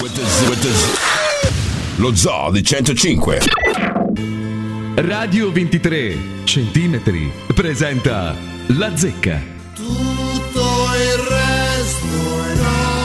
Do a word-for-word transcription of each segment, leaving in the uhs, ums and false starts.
Lo Zoo di centocinque Radio ventitré centimetri presenta La Zecca. Tutto il resto è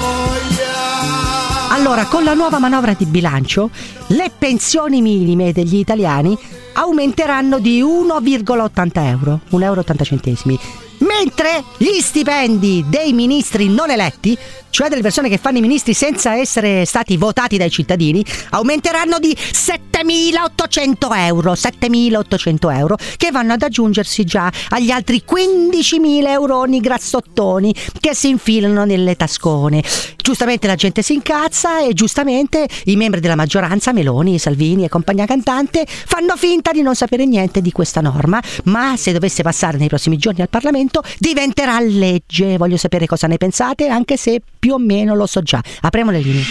noia. Allora, con la nuova manovra di bilancio, le pensioni minime degli italiani aumenteranno di uno virgola ottanta euro, un euro e ottanta centesimi. Mentre gli stipendi dei ministri non eletti, cioè delle persone che fanno i ministri senza essere stati votati dai cittadini, aumenteranno di settemilaottocento euro, settemilaottocento euro, che vanno ad aggiungersi già agli altri quindicimila euroni grassottoni che si infilano nelle tascone. Giustamente la gente si incazza e giustamente i membri della maggioranza, Meloni, Salvini e compagnia cantante, fanno finta di non sapere niente di questa norma, ma se dovesse passare nei prossimi giorni al Parlamento diventerà legge. Voglio sapere cosa ne pensate, anche se più o meno lo so già. Apriamo le linee.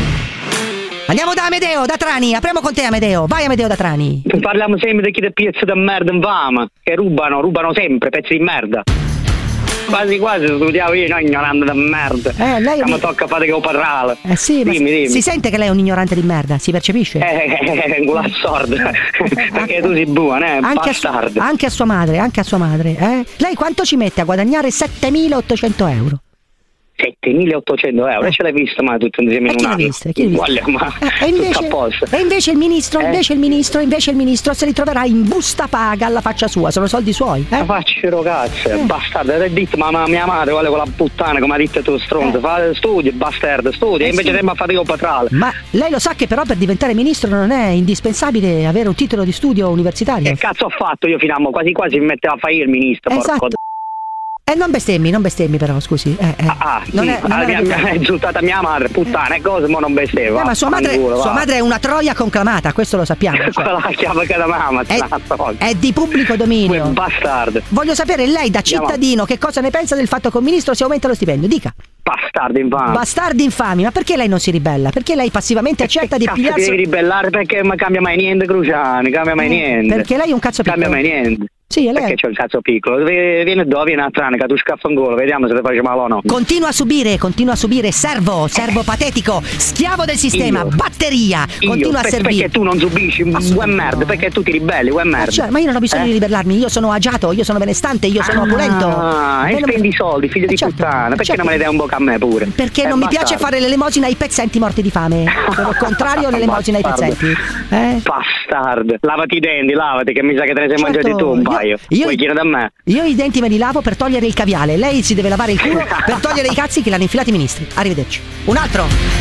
Andiamo da Amedeo, da Trani. Apriamo con te, Amedeo. Vai, Amedeo, da Trani. Parliamo sempre di chi dei pezzi di merda in fama, che rubano, rubano sempre pezzi di merda. Quasi quasi studiavo io, no, ignorante di merda. Eh, lei mi tocca fare che parrale. Eh sì, dimmi, ma dimmi. Si sente che lei è un ignorante di merda, si percepisce? Eh, eh, un sordo. Perché tu sei buona, eh, anche bastardo. A, anche a sua madre, anche a sua madre, eh? Lei quanto ci mette a guadagnare settemilaottocento euro? settemilaottocento euro, eh. Ce l'hai visto ma tutto insieme e in un chi anno? L'ha vista? Chi l'ha vista? Ma eh, e, invece, tutto a posto. e invece il ministro, eh? invece il ministro, invece il ministro se li troverà in busta paga alla faccia sua, sono soldi suoi. Eh? Ma faccio cazzo, eh. bastardo, hai detto ma, ma mia madre vuole con la puttana, come ha detto tu stronzo, eh. fa studio, bastardo, studia, eh, invece sì. Sembra fatico patrale. Ma lei lo sa che però per diventare ministro non è indispensabile avere un titolo di studio universitario? Che cazzo ho fatto io fino a mo? Quasi quasi mi metteva a fare il ministro, esatto. porco. Eh, non bestemmi, non bestemmi però, scusi. Eh, eh. Ah, non sì, è, non ah, è, mi ha insultata mia madre, puttana, e cose, ma non bestemmo. Eh, ma sua madre, culo, sua madre è una troia conclamata, questo lo sappiamo. Cioè. La chiave che da mamma, è, è di pubblico dominio. Quel bastardo. Voglio sapere lei da cittadino che cosa ne pensa del fatto che un ministro si aumenta lo stipendio, dica. Bastardi infami. Bastardi infami, ma perché lei non si ribella? Perché lei passivamente accetta di pigliarsi... Cazzo devi ribellare perché non cambia mai niente, Cruciani, cambia mai niente. Perché lei è un cazzo piccolo. Cambia mai niente. Sì, lei... Perché c'ho il cazzo piccolo. Viene dove, viene a tranica, tu scaffa un golo, vediamo se ti faccio male o no. Continua a subire, continua a subire, servo, servo patetico, schiavo del sistema, io. batteria, io. continua per, a servire. Perché tu non subisci, uè merda, perché tu ti ribelli, uè merda. Ma, cioè, ma io non ho bisogno eh? di ribellarmi, io sono agiato, io sono benestante, io sono ah, opulento. Ah, e spendi i soldi, figlio eh, di certo, puttana, perché certo. non me ne dai un bocca a me pure? Perché eh, non bastardo. mi piace fare l'elemosina ai pezzenti morti di fame. Sono contrario all'elemosina ai pezzenti. Eh? Bastardo. Lavati i denti, lavati, che mi sa che te ne sei certo, mangiati tu un paio. Io, Puoi chiedere da me. Io i denti me li lavo per togliere il caviale. Lei si deve lavare il culo per togliere i cazzi che l'hanno infilati i ministri. Arrivederci. Un altro.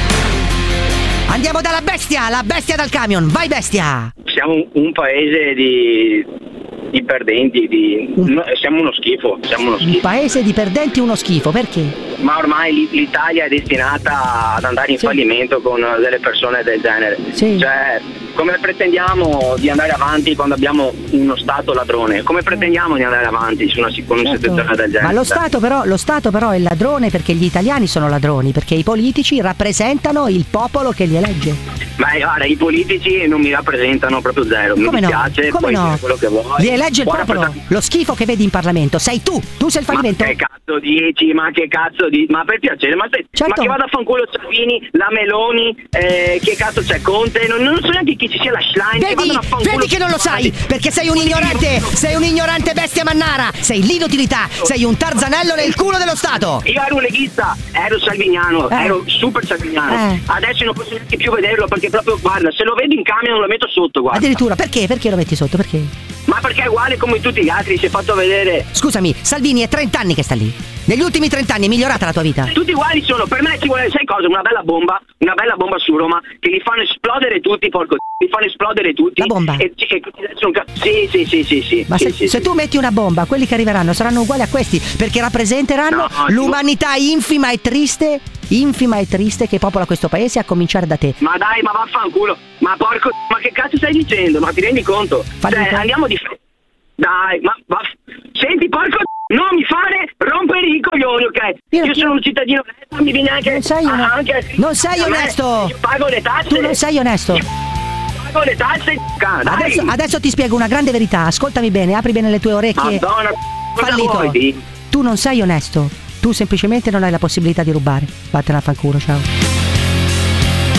Andiamo dalla bestia, la bestia dal camion. Vai bestia. Siamo un, un paese di, di perdenti, di, un, siamo uno schifo, siamo uno schifo. Un paese di perdenti, uno schifo, perché? Ma ormai l'Italia è destinata ad andare in sì. fallimento con delle persone del genere. Sì. Cioè, come pretendiamo di andare avanti quando abbiamo uno Stato ladrone? Come pretendiamo di andare avanti su una, con una certo. situazione del genere? Ma lo Stato però, lo Stato però è ladrone perché gli italiani sono ladroni, perché i politici rappresentano il popolo che li elegge. Ma guarda, i politici non mi rappresentano proprio zero. Mi Come dispiace, no? Come puoi no? dire quello che vuoi. Li elegge il Guarda, popolo. Per... Lo schifo che vedi in Parlamento sei tu, tu sei il fallimento. Ma che cazzo dici? Ma che cazzo dici? Ma per piacere, ma, te... certo. ma che vada a fanculo Salvini, la Meloni, eh, che cazzo c'è Conte? Non, non so neanche chi ci sia la Schlein. Vedi, che vedi che non lo sai, perché sei un ignorante, sei un ignorante bestia mannara, sei l'inutilità, sei un tarzanello nel culo dello Stato. Io ero un leghista, ero salviniano, eh. ero super salviniano. Eh. Adesso non posso neanche più vederlo perché proprio, guarda, se lo vedo in camion non lo metto sotto, guarda. Addirittura, perché? Perché lo metti sotto? Perché? Ma perché è uguale come tutti gli altri, si è fatto vedere. Scusami, Salvini è trenta anni che sta lì. Negli ultimi trenta anni è migliorata la tua vita? Tutti uguali sono, per me ci vuole, sai cosa? Una bella bomba, una bella bomba su Roma che li fanno esplodere tutti, porco c***o, li fanno esplodere tutti. La bomba? E, e, e, sì, sì, sì, sì, sì. Ma sì, se, sì, se sì. tu metti una bomba, quelli che arriveranno saranno uguali a questi, perché rappresenteranno no, l'umanità infima e triste, infima e triste che popola questo paese, a cominciare da te. Ma dai, ma vaffanculo, ma porco, ma che cazzo stai dicendo? Ma ti rendi conto? Cioè, andiamo di fretta. Dai, ma va. Senti, porco, non mi fare rompere i coglioni, ok? Io, io sono un cittadino onesto, mi viene anche. Non sei, a, un... anche non sei onesto! Io pago le tasse. Tu non sei onesto. Io pago le tasse, dai. Adesso, adesso ti spiego una grande verità, ascoltami bene, apri bene le tue orecchie. Madonna, fallito. Vuoi? Tu non sei onesto, tu semplicemente non hai la possibilità di rubare. Vattene a fanculo, ciao.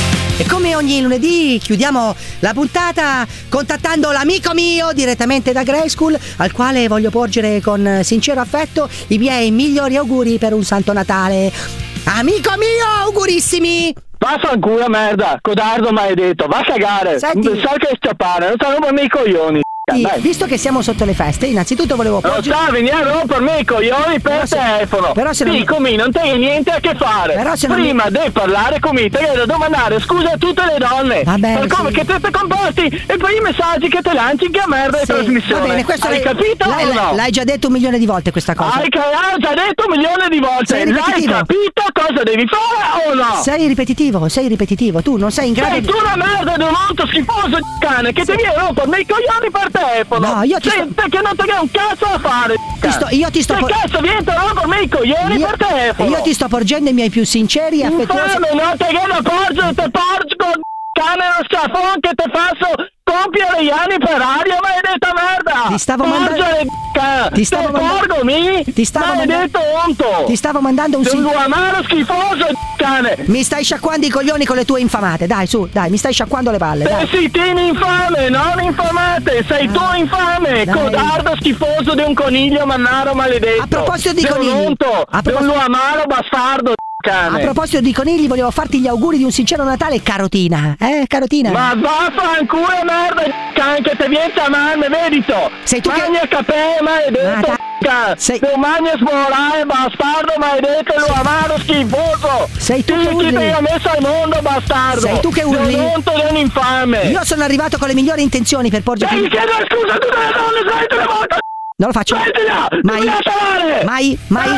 come ogni lunedì chiudiamo la puntata contattando l'amico mio direttamente da Grey School, al quale voglio porgere con sincero affetto i miei migliori auguri per un Santo Natale. Amico mio, augurissimi! Vaffanculo merda, codardo maledetto, va a cagare. Senti, so che scappare, non sta rompermi i coglioni. Dai. Visto che siamo sotto le feste, innanzitutto volevo porgere... Non sta venire a rompermi i coglioni per se... telefono. Però se non... Sì, con me non te niente a che fare. Però se Prima non... devi parlare con me, te devi domandare scusa a tutte le donne. Va bene, per come sì. che te ti comporti e poi i messaggi che te lanci che a merda di sì, trasmissione. Va bene, questo hai l'hai... capito l'hai, o no? L'hai già detto un milione di volte questa cosa. Hai già detto un milione di volte. Sei L'hai capito cosa devi fare o no? Sei ripetitivo, sei ripetitivo. Tu non sei in grado sei di... tu una merda di un monto schifoso di cane che sì. ti viene a rompermi i coglioni per telefono. No, io ti sei, sto... perché non ti dai un cazzo a fare. Ti sto, io ti sto che por... cazzo vieni a rompermi i coglioni io, per telefono? Io ti sto porgendo i miei più sinceri e affettuosi... Infame, non te che lo porgo, te porgo cane lo scafone che te faccio compiere gli anni per aria, maledetta merda! Ti stavo mandando... Ti stavo mandando... mi? Ti stavo maledetto onto! Ti stavo mandando un... Sei un amaro schifoso, cane! Mi stai sciacquando i coglioni con le tue infamate, dai su, dai, mi stai sciacquando le palle, dai. Sei tini infame, non infamate, sei ah. tu infame, dai. Codardo schifoso di un coniglio mannaro maledetto. A proposito di sei conigli... un onto, a proposito... di un amaro bastardo. Cane. A proposito di conigli, volevo farti gli auguri di un sincero Natale, carotina. Eh, carotina? Ma vaffanculo merda, cane, che te viene a mano, vedito? Sei tu Magna che... capè, maledetto, cane. Sei... Te magna smorare, bastardo, maledetto, lo amaro schifoso. Sei tu Ti, che urli. Chi ti ha messo al mondo, bastardo? Sei tu che urli. Sei un onto di un infame. Io sono arrivato con le migliori intenzioni per porgerti... Devi chiedere scusa a tutte le donne, smetti le volte. Non lo faccio. Smettila! Mai. Mai, mai.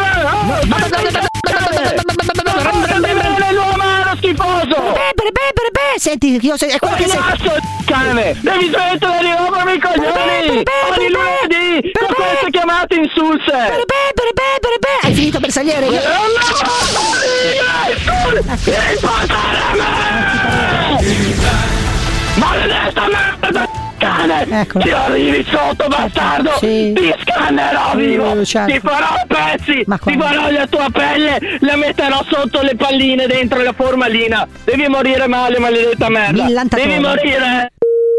Schifoso! Senti, io sei, è quello che sei. Cane! Devi smettere di rompermi i coglioni! Ogni lunedì! Con queste chiamate insulse! Hai finito bersagliere? Io... Devi passare a me! Maledetta merda! Cane! Eccola. Ti arrivi sotto, bastardo! Sì. Ti scannerò vivo! Uh, certo. Ti farò a pezzi! Ma ti farò la tua pelle! La metterò sotto le palline dentro la formalina! Devi morire male, maledetta merda! Devi morire!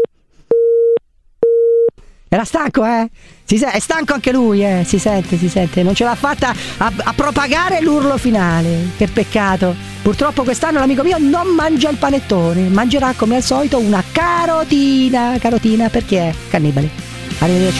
Era stanco, eh? Si se- è stanco anche lui, eh? Si sente, si sente. Non ce l'ha fatta a, a propagare l'urlo finale. Che peccato. Purtroppo quest'anno l'amico mio non mangia il panettone. Mangerà come al solito una carotina. Carotina perché è cannibale. Arrivederci.